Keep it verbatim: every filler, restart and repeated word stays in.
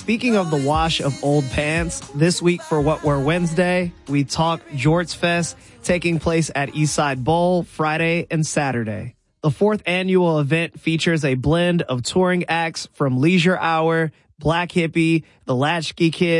speaking of the wash of old pants, this week for What We're Wednesday, we talk Jorts Fest taking place at Eastside Bowl Friday and Saturday. The fourth annual event features a blend of touring acts from Leisure Hour, Black Hippie, The Latchkey Kids,